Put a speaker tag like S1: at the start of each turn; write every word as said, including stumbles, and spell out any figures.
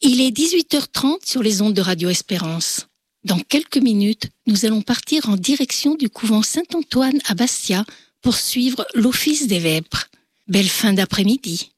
S1: Il est dix-huit heures trente sur les ondes de Radio Espérance. Dans quelques minutes, nous allons partir en direction du couvent Saint-Antoine à Bastia pour suivre l'office des vêpres. Belle fin d'après-midi.